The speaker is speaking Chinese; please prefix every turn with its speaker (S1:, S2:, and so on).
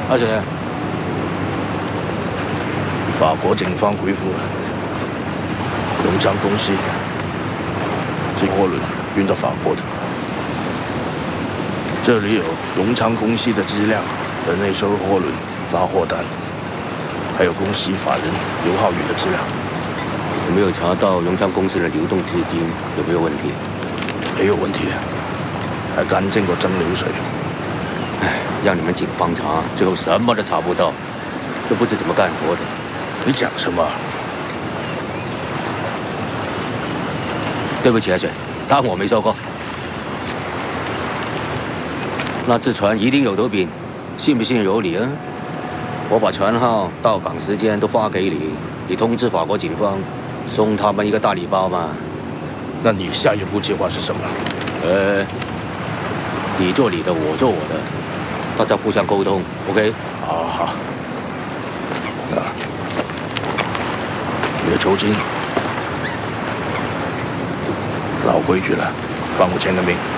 S1: 阿姐，
S2: 法国警方回复了，永昌公司是货轮运到法国的，这里有永昌公司的资料和那艘货轮发货单，还有公司法人刘浩宇的资料。
S1: 有没有查到永昌公司的流动资金有没有问题？
S2: 没有问题，还干净过蒸馏水。
S1: 唉，让你们警方查，最后什么都查不到，都不知怎么干活的。
S2: 你讲什么？
S1: 对不起，阿水，当我没说过。那只船一定有头柄，信不信由你啊！我把船号、到港时间都发给你，你通知法国警方，送他们一个大礼包嘛。
S2: 那你下一步计划是什么？
S1: 你做你的，我做我的，大家互相沟通 ，OK？
S2: 好。你的酬金，老规矩了，帮我签个名。